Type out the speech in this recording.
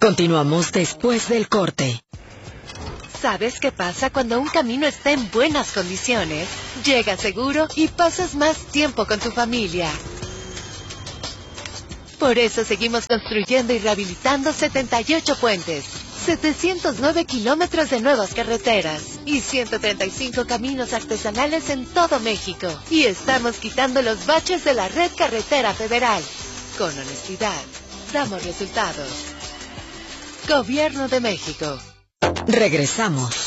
Continuamos después del corte. ¿Sabes qué pasa cuando un camino está en buenas condiciones? Llegas seguro y pasas más tiempo con tu familia. Por eso seguimos construyendo y rehabilitando 78 puentes, 709 kilómetros de nuevas carreteras y 135 caminos artesanales en todo México. Y estamos quitando los baches de la red carretera federal. Con honestidad, damos resultados. Gobierno de México. Regresamos.